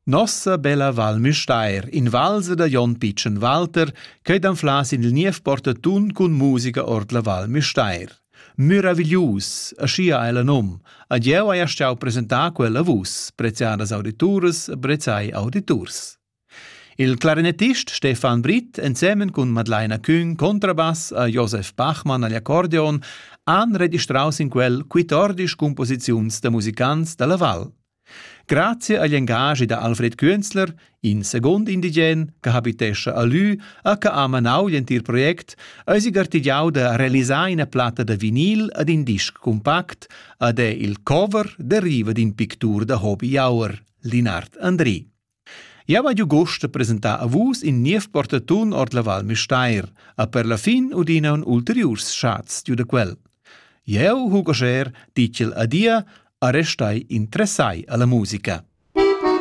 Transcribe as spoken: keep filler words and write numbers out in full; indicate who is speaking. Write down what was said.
Speaker 1: Nossa bella Val Müstair, in valsa da Jon Pitschen Walter, che dan flas in il nief porta tun cun musica ord la Val Müstair. Meraviglius, ascia è la nom, ad eu hai astau presentar quella vus, preziadas auditores, prezai auditors. Il clarinettist Stefan Britt, insieme con Madeleine Küng, contrabass, e Josef Bachmann agli accordeon, han registraus in quel quattordici composizions de musicants de la Val. Grazie agli engagi da Alfred Künzler, in second indigen, che habitescha a Lü, e che ama nau l'entir project, eisi gartigiau da realisar una plata de vinil ad in disc compact, ed è il cover deriva din pictur da Hobby Jauer, Linard Andri. Ja va giu gust presentar a vus in nief portatun ord la Val Müstair, a per la fin udina un ulteriurs schatz giu da quel. Jeu, Hugo Scher, dicel adia, a restai interessai alla musica.